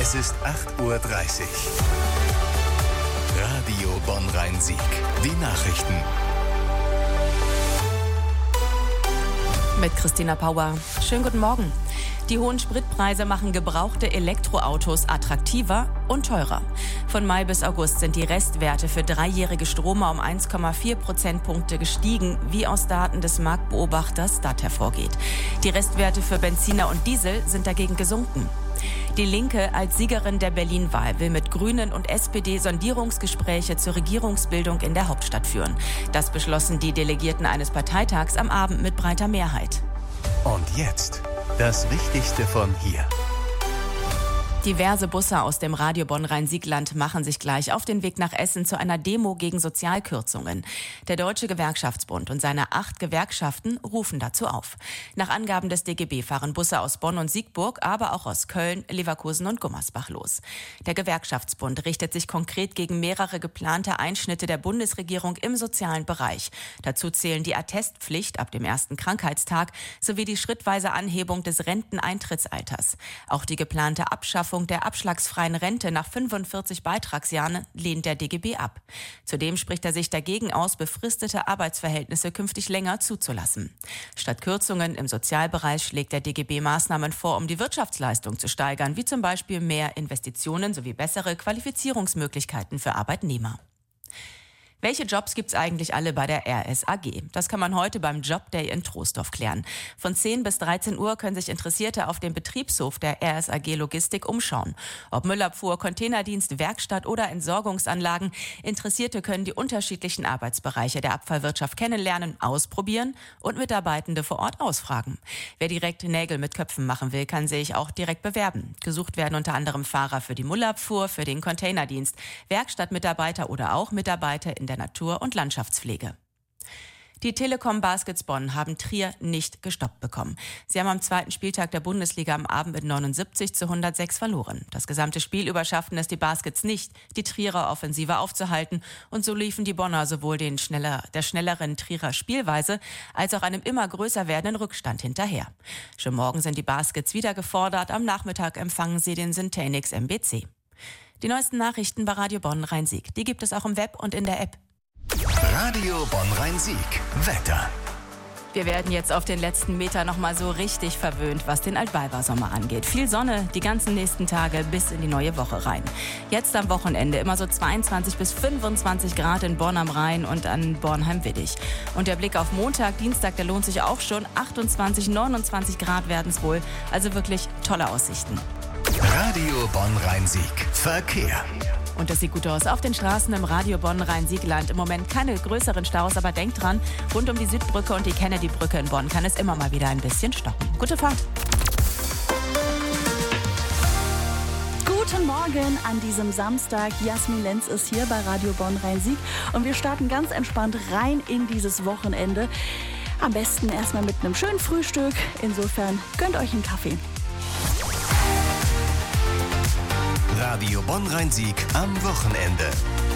Es ist 8:30 Uhr. Radio Bonn-Rhein-Sieg. Die Nachrichten. Mit Christina Pauer. Schönen guten Morgen. Die hohen Spritpreise machen gebrauchte Elektroautos attraktiver und teurer. Von Mai bis August sind die Restwerte für dreijährige Stromer um 1,4 Prozentpunkte gestiegen, wie aus Daten des Marktbeobachters STAT hervorgeht. Die Restwerte für Benziner und Diesel sind dagegen gesunken. Die Linke als Siegerin der Berlin-Wahl will mit Grünen und SPD Sondierungsgespräche zur Regierungsbildung in der Hauptstadt führen. Das beschlossen die Delegierten eines Parteitags am Abend mit breiter Mehrheit. Und jetzt das Wichtigste von hier. Diverse Busse aus dem Radio Bonn-Rhein-Sieg-Land machen sich gleich auf den Weg nach Essen zu einer Demo gegen Sozialkürzungen. Der Deutsche Gewerkschaftsbund und seine 8 Gewerkschaften rufen dazu auf. Nach Angaben des DGB fahren Busse aus Bonn und Siegburg, aber auch aus Köln, Leverkusen und Gummersbach los. Der Gewerkschaftsbund richtet sich konkret gegen mehrere geplante Einschnitte der Bundesregierung im sozialen Bereich. Dazu zählen die Attestpflicht ab dem ersten Krankheitstag sowie die schrittweise Anhebung des Renteneintrittsalters. Auch die geplante Abschaffung der abschlagsfreien Rente nach 45 Beitragsjahren lehnt der DGB ab. Zudem spricht er sich dagegen aus, befristete Arbeitsverhältnisse künftig länger zuzulassen. Statt Kürzungen im Sozialbereich schlägt der DGB Maßnahmen vor, um die Wirtschaftsleistung zu steigern, wie zum Beispiel mehr Investitionen sowie bessere Qualifizierungsmöglichkeiten für Arbeitnehmer. Welche Jobs gibt's eigentlich alle bei der RSAG? Das kann man heute beim Jobday in Troisdorf klären. Von 10 bis 13 Uhr können sich Interessierte auf dem Betriebshof der RSAG Logistik umschauen. Ob Müllabfuhr, Containerdienst, Werkstatt oder Entsorgungsanlagen, Interessierte können die unterschiedlichen Arbeitsbereiche der Abfallwirtschaft kennenlernen, ausprobieren und Mitarbeitende vor Ort ausfragen. Wer direkt Nägel mit Köpfen machen will, kann sich auch direkt bewerben. Gesucht werden unter anderem Fahrer für die Müllabfuhr, für den Containerdienst, Werkstattmitarbeiter oder auch Mitarbeiter in der Natur- und Landschaftspflege. Die Telekom Baskets Bonn haben Trier nicht gestoppt bekommen. Sie haben am zweiten Spieltag der Bundesliga am Abend mit 79:106 verloren. Das gesamte Spiel über schafften es die Baskets nicht, die Trierer Offensive aufzuhalten. Und so liefen die Bonner sowohl der schnelleren Trierer Spielweise als auch einem immer größer werdenden Rückstand hinterher. Schon morgen sind die Baskets wieder gefordert. Am Nachmittag empfangen sie den Syntanix MBC. Die neuesten Nachrichten bei Radio Bonn-Rhein-Sieg. Die gibt es auch im Web und in der App. Radio Bonn-Rhein-Sieg. Wetter. Wir werden jetzt auf den letzten Meter noch mal so richtig verwöhnt, was den Altweibersommer angeht. Viel Sonne die ganzen nächsten Tage bis in die neue Woche rein. Jetzt am Wochenende immer so 22 bis 25 Grad in Bonn am Rhein und an Bornheim-Widdig. Und der Blick auf Montag, Dienstag, der lohnt sich auch schon. 28, 29 Grad werden es wohl. Also wirklich tolle Aussichten. Radio Bonn-Rhein-Sieg. Verkehr. Und das sieht gut aus. Auf den Straßen im Radio Bonn-Rhein-Sieg-Land im Moment keine größeren Staus, aber denkt dran, rund um die Südbrücke und die Kennedy-Brücke in Bonn kann es immer mal wieder ein bisschen stoppen. Gute Fahrt! Guten Morgen an diesem Samstag. Jasmin Lenz ist hier bei Radio Bonn-Rhein-Sieg und wir starten ganz entspannt rein in dieses Wochenende. Am besten erstmal mit einem schönen Frühstück. Insofern gönnt euch einen Kaffee. Radio Bonn-Rhein-Sieg am Wochenende.